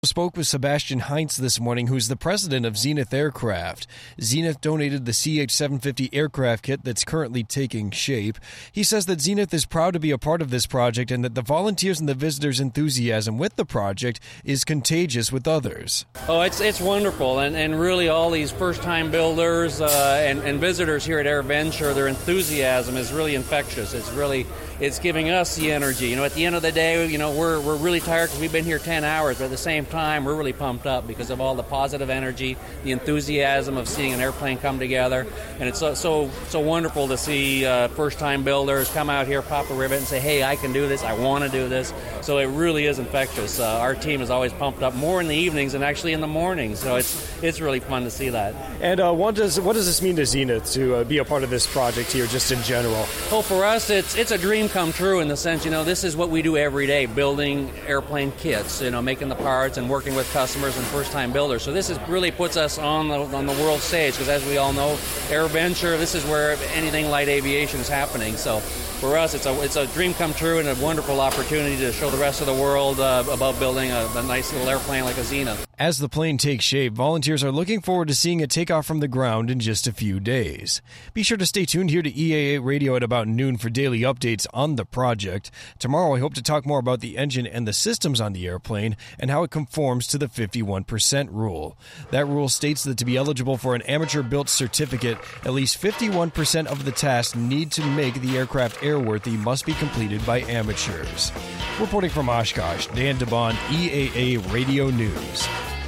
Spoke with Sebastian Heinz this morning, who's the president of Zenith Aircraft. Zenith donated the CH-750 aircraft kit that's currently taking shape. He says that Zenith is proud to be a part of this project and that the volunteers and the visitors' enthusiasm with the project is contagious with others. Oh, it's wonderful, and really all these first-time builders and visitors here at AirVenture, their enthusiasm is really infectious. It's giving us the energy. At the end of the day, we're really tired because we've been here 10 hours, but at the same time, we're really pumped up because of all the positive energy, the enthusiasm of seeing an airplane come together. And it's so wonderful to see first-time builders come out here, pop a ribbon, and say, hey, I can do this, I want to do this. So it really is infectious. Our team is always pumped up more in the evenings than actually in the mornings. So it's really fun to see that. And what does this mean to Zenith to be a part of this project here, just in general? Well, for us, it's a dream come true in the sense, this is what we do every day, building airplane kits, making the parts and working with customers and first-time builders. So this really puts us on the world stage because, as we all know, AirVenture, this is where anything light aviation is happening. So for us, it's a dream come true and a wonderful opportunity to show the rest of the world about building a nice little airplane like a Zenith. As the plane takes shape, volunteers are looking forward to seeing it take off from the ground in just a few days. Be sure to stay tuned here to EAA Radio at about noon for daily updates on the project. Tomorrow, I hope to talk more about the engine and the systems on the airplane and how it conforms to the 51% rule. That rule states that to be eligible for an amateur-built certificate, at least 51% of the tasks need to make the aircraft airworthy must be completed by amateurs. Reporting from Oshkosh, Dan DeBon, EAA Radio News.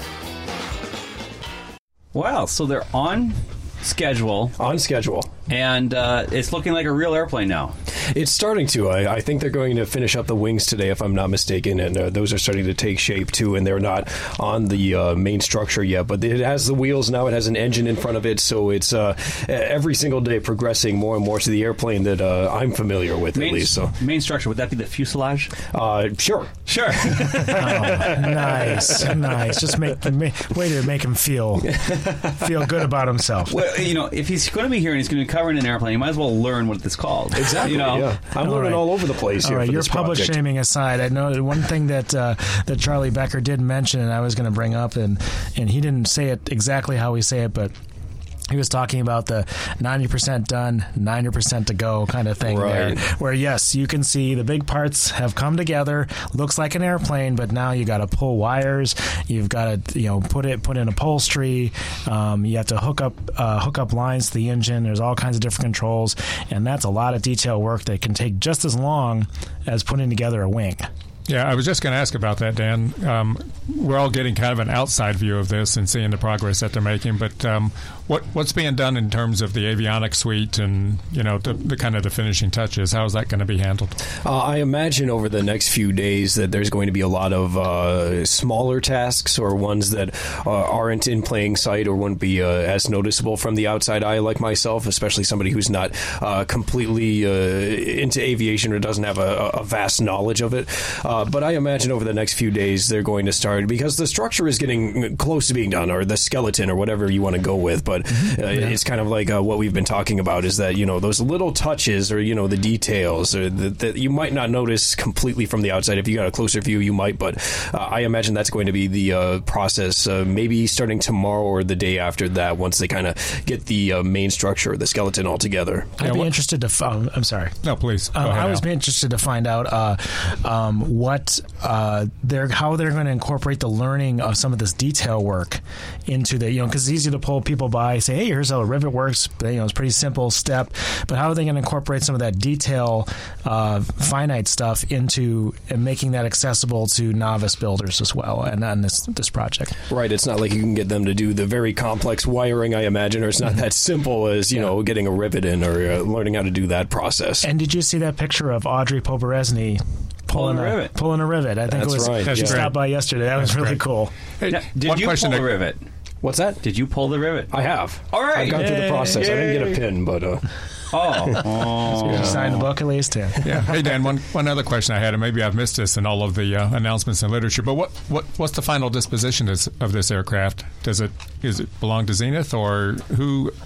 Wow, so they're on schedule. On schedule. And it's looking like a real airplane now. It's starting to. I think they're going to finish up the wings today, if I'm not mistaken, and those are starting to take shape, too, and they're not on the main structure yet. But it has the wheels now. It has an engine in front of it, so it's every single day progressing more and more to the airplane that I'm familiar with, at least. So main structure, would that be the fuselage? Sure. Nice. Just way to make him feel good about himself. Well, if he's going to be here and he's going to be covering an airplane, you might as well learn what it's called. Exactly. Yeah. I'm learning all over the place here. All right, for your this public project. shaming aside, I know one thing that Charlie Becker did mention, and I was going to bring up, and he didn't say it exactly how we say it, but he was talking about the 90% done, 90% to go kind of thing there. Where, yes, you can see the big parts have come together, looks like an airplane, but now you got to pull wires, you've got to put in upholstery, you have to hook up lines to the engine. There's all kinds of different controls, and that's a lot of detail work that can take just as long as putting together a wing. Yeah, I was just going to ask about that, Dan. We're all getting kind of an outside view of this and seeing the progress that they're making, but what's being done in terms of the avionics suite and the kind of the finishing touches? How is that going to be handled? I imagine over the next few days that there's going to be a lot of smaller tasks or ones that aren't in plain sight or wouldn't be as noticeable from the outside eye, like myself, especially somebody who's not completely into aviation or doesn't have a vast knowledge of it. But I imagine over the next few days they're going to start, because the structure is getting close to being done, or the skeleton, or whatever you want to go with. But it's kind of like what we've been talking about, is that those little touches, or the details, or that you might not notice completely from the outside. If you got a closer view, you might. But I imagine that's going to be the process, maybe starting tomorrow or the day after that, once they kind of get the main structure, or the skeleton all together. I'd be interested to. I'm sorry. No, please. I was interested to find out how they're going to incorporate the learning of some of this detail work into the, because it's easy to pull people by, say, hey, here's how a rivet works. It's a pretty simple step. But how are they going to incorporate some of that detail, finite stuff into and making that accessible to novice builders as well, and on this project? Right. It's not like you can get them to do the very complex wiring, I imagine, or it's not that simple as getting a rivet in, or learning how to do that process. And did you see that picture of Audrey Poberesny pulling a rivet? I think That's it was. right. She stopped by yesterday. That was really cool. Hey, did you pull the rivet? What's that? Did you pull the rivet? I have. All right. I've gone through the process. I didn't get a pin, but. So you signed the book at least, yeah. Hey, Dan, one other question I had, and maybe I've missed this in all of the announcements and literature, but what's the final disposition of this aircraft? Does it belong to Zenith, or who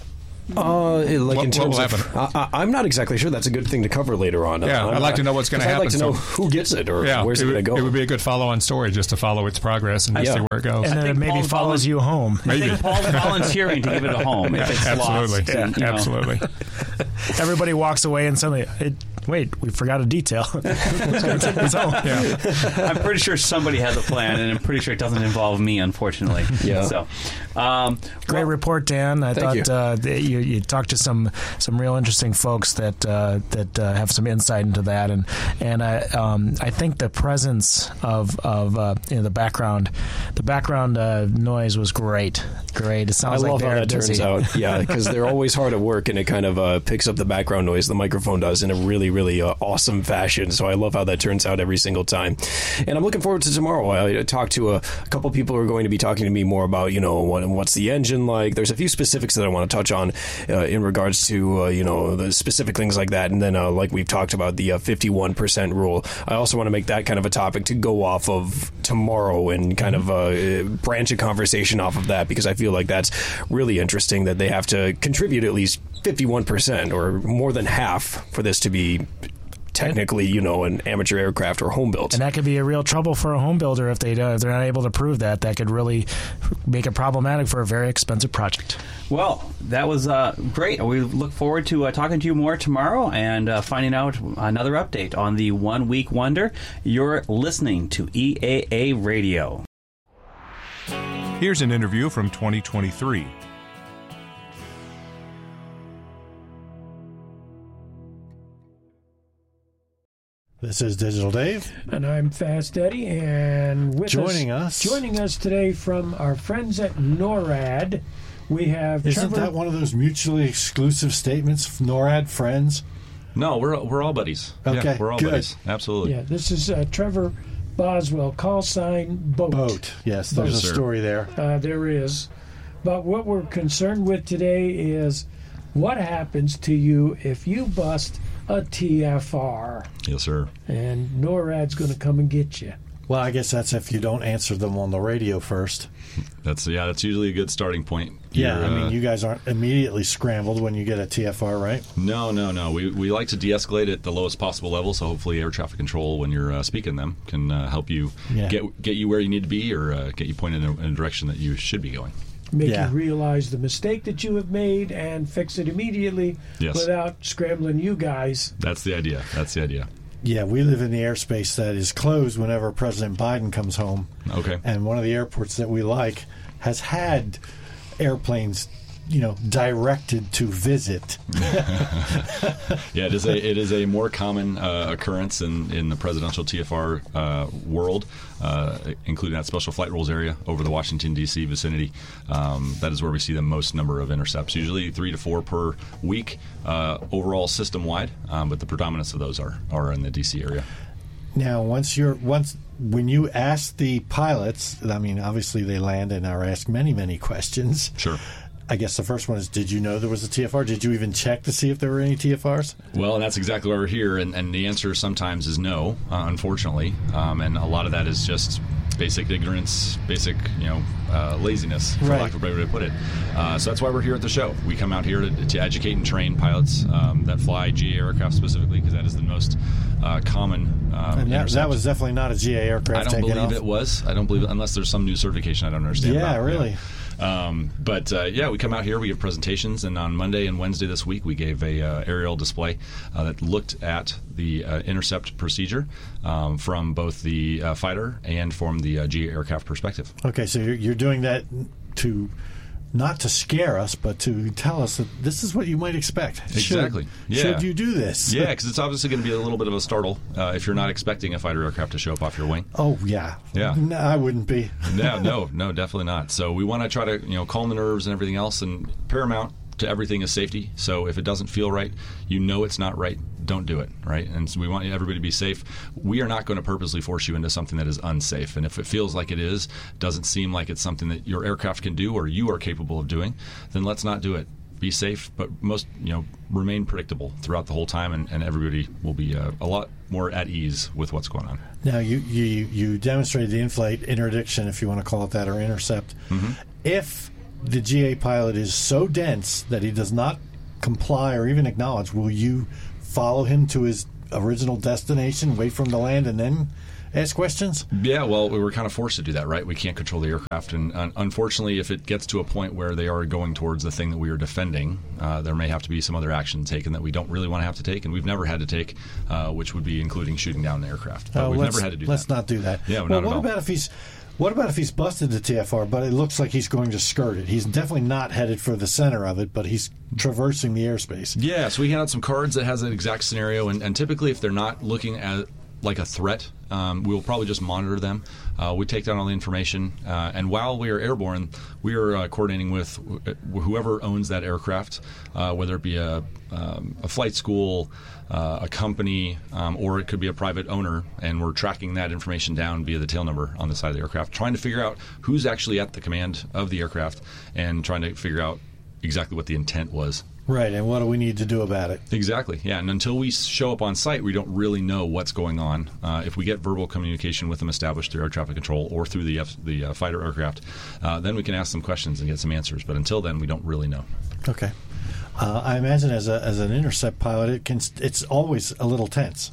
In terms will of, happen? I'm not exactly sure. That's a good thing to cover later on. Yeah, I'd like to know what's going to happen. I'd like to know who gets it or where's it going to go. It would be a good follow-on story just to follow its progress and see where it goes. And then it maybe follows you home. I think Paul's volunteering to give it a home. If it's absolutely. Lost, Absolutely. Everybody walks away and suddenly, wait, we forgot a detail. Let's go take this home. I'm pretty sure somebody has a plan, and I'm pretty sure it doesn't involve me, unfortunately. Yeah. So, great report, Dan. I thought you talked to some real interesting folks that have some insight into that, and I think the presence of the background noise was great. It sounds I like love how that busy. turns out. Yeah, because they're always hard at work, and it kind of picks up the background noise. The microphone does in a really, really awesome fashion. So I love how that turns out every single time. And I'm looking forward to tomorrow. I talked to a couple people who are going to be talking to me more about what's the engine like. There's a few specifics that I want to touch on in regards to the specific things like that. And then like we've talked about the 51% rule. I also want to make that kind of a topic to go off of tomorrow and kind of branch a conversation off of that, because I feel like that's really interesting that they have to contribute at least 51% or more than half for this to be technically, an amateur aircraft or home built. And that could be a real trouble for a home builder if they're not able to prove that. That could really make it problematic for a very expensive project. Well, that was great. We look forward to talking to you more tomorrow and finding out another update on the 1 Week Wonder. You're listening to EAA Radio. Here's an interview from 2023. This is Digital Dave. And I'm Fast Eddie. And joining us today from our friends at NORAD, we have Isn't Trevor. that one of those mutually exclusive statements? NORAD friends? No, we're all buddies. Okay, yeah, we're all good. buddies. Absolutely. Yeah, this is Trevor Boswell, call sign Boat. Yes, there's a story there. There is. But what we're concerned with today is what happens to you if you bust a TFR. Yes, sir. And NORAD's going to come and get you. Well, I guess that's if you don't answer them on the radio first. That's usually a good starting point. Yeah, I mean, you guys aren't immediately scrambled when you get a TFR, right? No. We like to de-escalate at the lowest possible level, so hopefully air traffic control, when you're speaking them, can help you get you where you need to be or get you pointed in a direction that you should be going. Make you realize the mistake that you have made and fix it immediately without scrambling you guys. That's the idea. Yeah, we live in the airspace that is closed whenever President Biden comes home. Okay. And one of the airports that we like has had airplanes, directed to visit. Yeah, it is a more common occurrence in the presidential TFR world, including that special flight rules area over the Washington, D.C. vicinity. That is where we see the most number of intercepts, usually 3 to 4 per week overall system-wide, but the predominance of those are in the D.C. area. Now, when you ask the pilots, I mean, obviously they land and are asked many, many questions. Sure. I guess the first one is, did you know there was a TFR? Did you even check to see if there were any TFRs? Well, and that's exactly why we're here, and the answer sometimes is no, unfortunately, and a lot of that is just basic ignorance, basic laziness, for lack of a better way to put it. So that's why we're here at the show. We come out here to educate and train pilots that fly GA aircraft specifically, because that is the most common. And that was definitely not a GA aircraft. I don't believe it was. I don't believe it, unless there's some new certification I don't understand. Yeah, about. really. We come out here, we give presentations, and on Monday and Wednesday this week we gave a aerial display that looked at the intercept procedure from both the fighter and from the GA aircraft perspective. Okay, so you're doing that not to scare us, but to tell us that this is what you might expect. Exactly. Should you do this? Yeah, because it's obviously going to be a little bit of a startle if you're not expecting a fighter aircraft to show up off your wing. Oh, yeah. Yeah. No, I wouldn't be. No, definitely not. So we want to try to calm the nerves and everything else, and paramount to everything is safety. So if it doesn't feel right, it's not right, don't do it, right? And so we want everybody to be safe. We are not going to purposely force you into something that is unsafe. And if it feels like it is, doesn't seem like it's something that your aircraft can do or you are capable of doing, then let's not do it. Be safe, but remain predictable throughout the whole time, and everybody will be a lot more at ease with what's going on. Now, you demonstrated the in-flight interdiction, if you want to call it that, or intercept. Mm-hmm. If the GA pilot is so dense that he does not comply or even acknowledge, will you follow him to his original destination, wait for him to land, and then ask questions? Yeah, well, we were kind of forced to do that, right? We can't control the aircraft, and unfortunately, if it gets to a point where they are going towards the thing that we are defending, there may have to be some other action taken that we don't really want to have to take, and we've never had to take, which would be including shooting down the aircraft. But we've never had to do that. Let's not do that. Yeah, well, not at all. What about if he's busted the TFR, but it looks like he's going to skirt it? He's definitely not headed for the center of it, but he's traversing the airspace. Yeah, so we hand out some cards that has an exact scenario, and typically if they're not looking at like a threat, we'll probably just monitor them. We take down all the information, and while we are airborne, we are coordinating with whoever owns that aircraft, whether it be a flight school, a company, or it could be a private owner, and we're tracking that information down via the tail number on the side of the aircraft, trying to figure out who's actually at the command of the aircraft and trying to figure out exactly what the intent was. Right, and what do we need to do about it? Exactly, yeah. And until we show up on site, we don't really know what's going on. If we get verbal communication with them established through air traffic control or through the fighter aircraft, then we can ask them questions and get some answers. But until then, we don't really know. Okay. I imagine as an intercept pilot, it's always a little tense.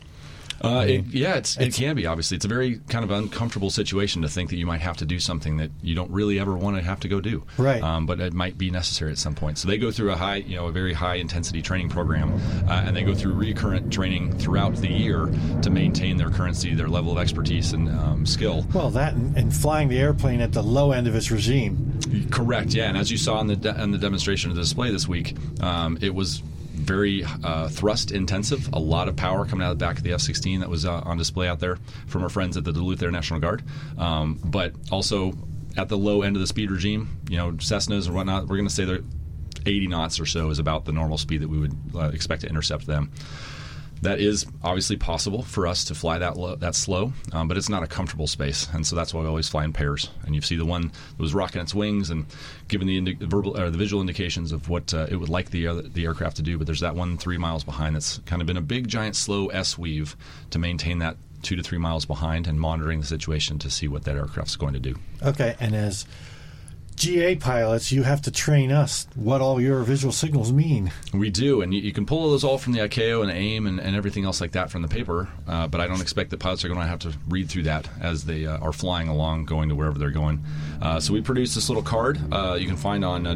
It can be, obviously. It's a very kind of uncomfortable situation to think that you might have to do something that you don't really ever want to have to go do. Right. But it might be necessary at some point. So they go through a very high intensity training program, and they go through recurrent training throughout the year to maintain their currency, their level of expertise and skill. Well, that and flying the airplane at the low end of its regime. Correct, yeah. And as you saw in the demonstration of the display this week, it was very thrust intensive, a lot of power coming out of the back of the F-16 that was on display out there from our friends at the Duluth Air National Guard, but also at the low end of the speed regime, Cessnas and whatnot, we're going to say that 80 knots or so is about the normal speed that we would expect to intercept them. That is obviously possible for us to fly that slow, but it's not a comfortable space, and so that's why we always fly in pairs. And you see the one that was rocking its wings and giving the visual indications of what it would like the aircraft to do. But there's that one 3 miles behind that's kind of been a big, giant, slow S-weave to maintain that 2 to 3 miles behind and monitoring the situation to see what that aircraft's going to do. Okay, and as GA pilots, you have to train us what all your visual signals mean. We do, and you can pull those all from the ICAO and the AIM and everything else like that from the paper, but I don't expect that pilots are going to have to read through that as they are flying along, going to wherever they're going. So we produced this little card you can find on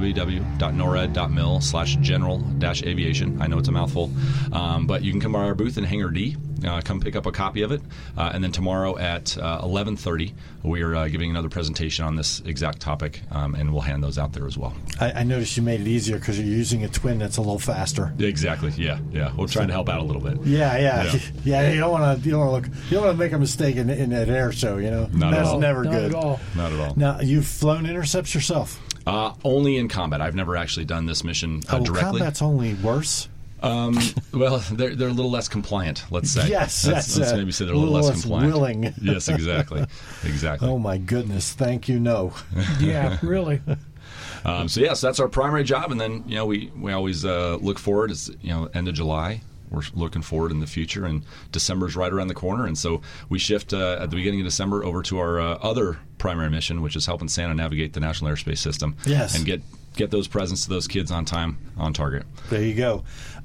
www.norad.mil/general-aviation. I know it's a mouthful, but you can come by our booth in Hangar D. Come pick up a copy of it, and then tomorrow at 11:30 we are giving another presentation on this exact topic, and we'll hand those out there as well. I noticed you made it easier because you're using a twin that's a little faster. Exactly. Yeah. We're trying to help out a little bit. Yeah. You don't want to make a mistake in an air show. That's never good. Not at all. Now, you've flown intercepts yourself? Only in combat. I've never actually done this mission directly. Combat's only worse. Well, they're a little less compliant, let's say. Yes, let's maybe say they're a little less compliant. Willing. Yes, exactly. Oh my goodness! Thank you. No. Yeah, really. So that's our primary job, and then we always look forward. It's end of July. We're looking forward in the future, and December's right around the corner, and so we shift at the beginning of December over to our other primary mission, which is helping Santa navigate the National Airspace System. Yes. And get those presents to those kids on time, on target. There you go.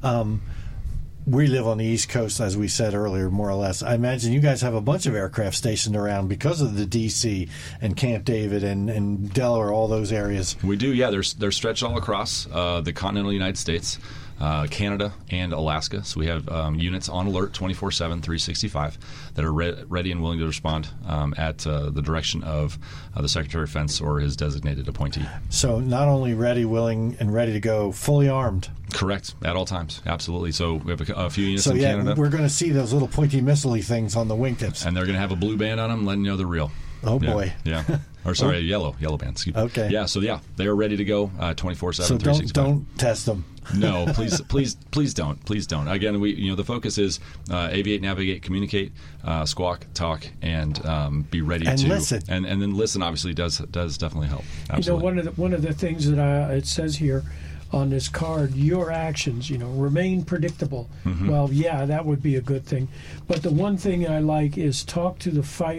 We live on the East Coast, as we said earlier, more or less. I imagine you guys have a bunch of aircraft stationed around because of the D.C. and Camp David and Delaware, all those areas. We do, yeah. They're stretched all across the continental United States, Canada, and Alaska. So we have units on alert 24/7, 365 that are ready and willing to respond at the direction of the Secretary of Defense or his designated appointee. So not only ready, willing, and ready to go, fully armed. Correct, at all times, absolutely. So we have a few units in Canada. We're going to see those little pointy missile-y things on the wingtips. And they're going to have a blue band on them, letting you know they're real. Oh, boy. Yeah. Or sorry, yellow band. Excuse me. Okay. Yeah, so they are ready to go 24/7, so 365. don't test them. No, please don't. Please don't. Again, the focus is aviate, navigate, communicate, squawk, talk, and be ready and to listen. And then listen. Obviously, does definitely help. Absolutely. One of the things that it says here on this card, your actions, remain predictable. Mm-hmm. Well, yeah, that would be a good thing. But the one thing I like is talk to the fighter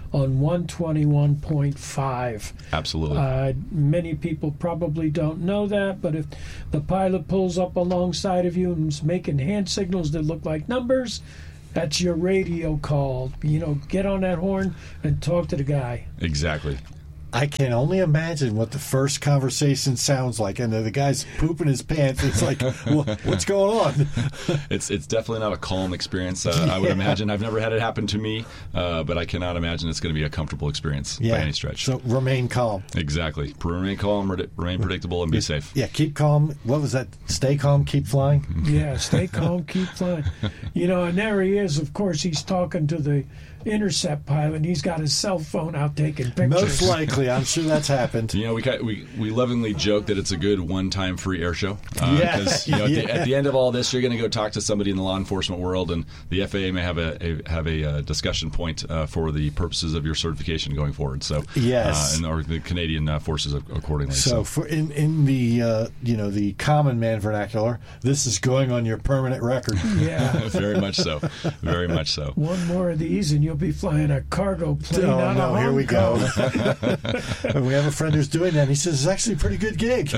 on 121.5. Absolutely. Many people probably don't know that, but if the pilot pulls up alongside of you and is making hand signals that look like numbers, that's your radio call. Get on that horn and talk to the guy. Exactly. I can only imagine what the first conversation sounds like, and the guy's pooping his pants. It's like, what's going on? It's definitely not a calm experience. I would imagine. I've never had it happen to me, but I cannot imagine it's going to be a comfortable experience by any stretch. So remain calm. Exactly. Remain calm, remain predictable, and be safe. Yeah, keep calm. What was that? Stay calm, keep flying? Yeah, stay calm, keep flying. And there he is. Of course, he's talking to the intercept pilot, and he's got his cell phone out taking pictures. Most likely. I'm sure that's happened. We lovingly joke that it's a good one-time free air show. Because at the end of all this, you're going to go talk to somebody in the law enforcement world, and the FAA may have a discussion point for the purposes of your certification going forward. So yes, or the Canadian forces accordingly. So for in the the common man vernacular, this is going on your permanent record. Yeah, very much so. Very much so. One more of these, and you'll be flying a cargo plane out of Hong Kong. Here we go. And we have a friend who's doing that, and he says it's actually a pretty good gig.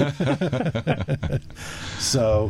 So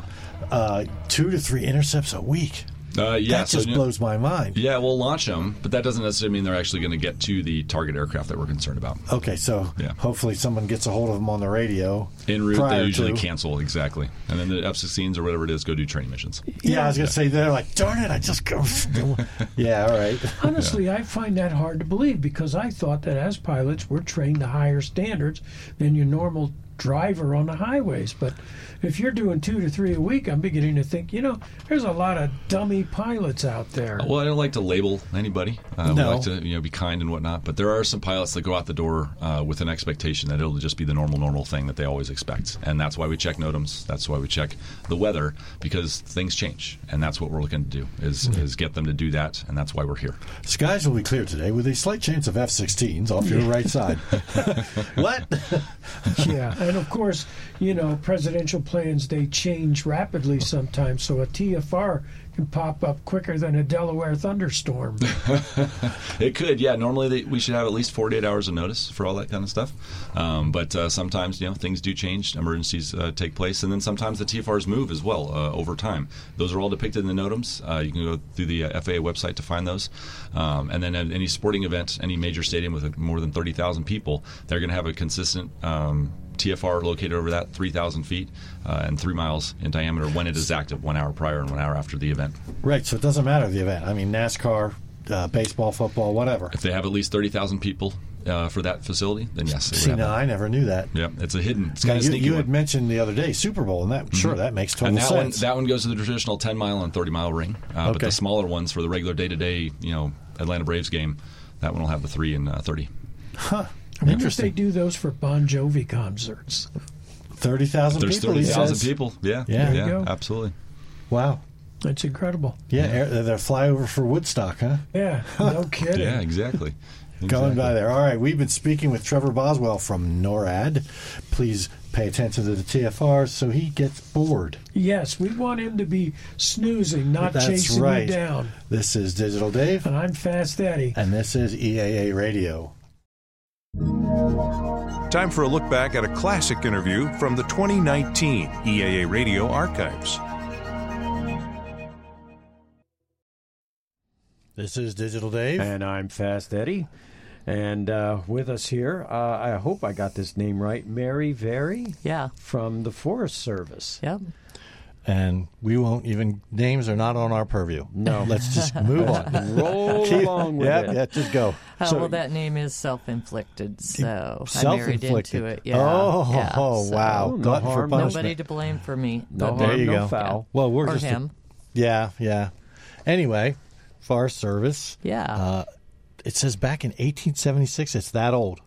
2 to 3 intercepts a week. That just blows my mind. Yeah, we'll launch them, but that doesn't necessarily mean they're actually going to get to the target aircraft that we're concerned about. Okay, so hopefully someone gets a hold of them on the radio. En route, they usually cancel, exactly. And then the F-16s or whatever it is go do training missions. Yeah, I was going to say, they're like, darn it, I just go. Yeah, all right. Honestly, I find that hard to believe because I thought that as pilots, we're trained to higher standards than your normal driver on the highways. But if you're doing 2 to 3 a week, I'm beginning to think, there's a lot of dummy pilots out there. Well, I don't like to label anybody. No. We like to be kind and whatnot. But there are some pilots that go out the door with an expectation that it'll just be the normal thing that they always expect. And that's why we check NOTAMs. That's why we check the weather, because things change. And that's what we're looking to do, is get them to do that. And that's why we're here. Skies will be clear today with a slight chance of F-16s off your right side. What? Yeah. And of course, presidential plans, they change rapidly sometimes, so a TFR can pop up quicker than a Delaware thunderstorm. It could, yeah. Normally we should have at least 48 hours of notice for all that kind of stuff. But sometimes, things do change, emergencies take place, and then sometimes the TFRs move as well over time. Those are all depicted in the NOTAMs. You can go through the FAA website to find those. And then at any sporting event, any major stadium with more than 30,000 people, they're going to have a consistent TFR located over that 3,000 feet and 3 miles in diameter when it is active, 1 hour prior and 1 hour after the event. Right, so it doesn't matter the event. I mean, NASCAR, baseball, football, whatever. If they have at least 30,000 people for that facility, then yes. See, now I never knew that. Yeah, it's a hidden. It's kind of sneaky. You had mentioned the other day Super Bowl, and that that makes total sense. That one goes to the traditional 10-mile and 30-mile ring. But the smaller ones for the regular day-to-day, Atlanta Braves game, that one will have the 3 and 30. Huh. I wonder if they do those for Bon Jovi concerts. 30,000 people. There's 30,000 people. Yeah, absolutely. Wow. That's incredible. Yeah, they're flyover for Woodstock, huh? Yeah, no kidding. Yeah, exactly. Going by there. All right, we've been speaking with Trevor Boswell from NORAD. Please pay attention to the TFRs so he gets bored. Yes, we want him to be snoozing, not chasing you down. This is Digital Dave. And I'm Fast Eddie. And this is EAA Radio. Time for a look back at a classic interview from the 2019 EAA Radio archives. This is Digital Dave. And I'm Fast Eddie. And with us here, I hope I got this name right, Mary Very? Yeah. From the Forest Service. Yep. And we won't even, names are not on our purview. No. Let's just move on. Roll along with it. Yeah, just go. Well, that name is self-inflicted, so I married into it. Yeah. Wow. No harm. Nobody to blame for me. No harm, there you no go. foul. Well, we're or just him. Yeah. Anyway, Forest Service. Yeah. It says back in 1876. It's that old.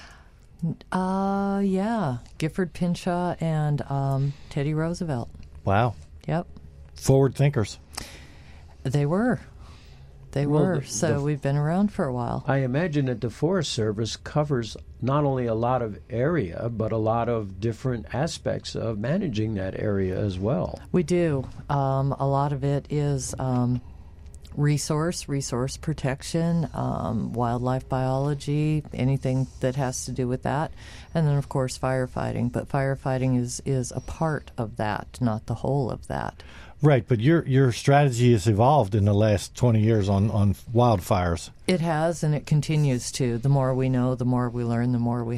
Yeah. Gifford Pinchot and Teddy Roosevelt. Wow. Yep. Forward thinkers. They were. So we've been around for a while. I imagine that the Forest Service covers not only a lot of area, but a lot of different aspects of managing that area as well. We do. A lot of it is resource protection, wildlife biology, anything that has to do with that, and then of course firefighting. But firefighting is a part of that, not the whole of that. Right, but your strategy has evolved in the last 20 years on wildfires. It has, and it continues to. The more we know, the more we learn, the more we